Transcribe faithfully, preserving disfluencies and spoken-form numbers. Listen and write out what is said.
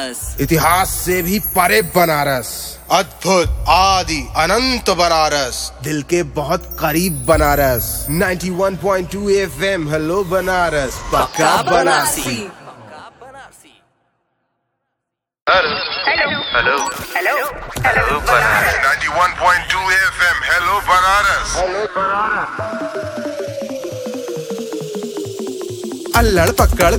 इतिहास से भी परे बनारस, अद्भुत आदि अनंत बनारस, दिल के बहुत करीब बनारस। इक्यानवे पॉइंट दो एफएम हेलो बनारस, पक्का Banarasi. Hello hello hello hello Banaras. इक्यानवे पॉइंट दो एफएम हेलो बनारस। अल्लड़ पकड़